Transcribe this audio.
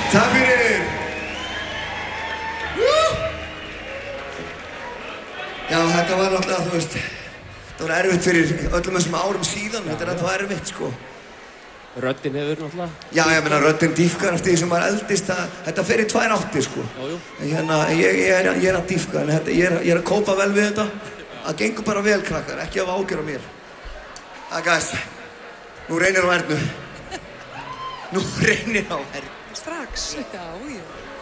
Takk fyrir! Já, þetta var náttúrulega, þú veist, þetta var erfitt fyrir öllum þessum árum síðan, þetta er alltaf erfitt, sko. Röddin hefur náttúrulega. Já, ég meina, röddin dýfkar eftir því sem maður eldist, þetta fer í 2 áttir, sko. Jú. Hérna, ég er að dýfka, en þetta, ég er að kópa vel við þetta. Það gengur bara vel, krakkar, ekki af ágjör á mér. Gæs, nú reynir á Ernu. Strax? Já.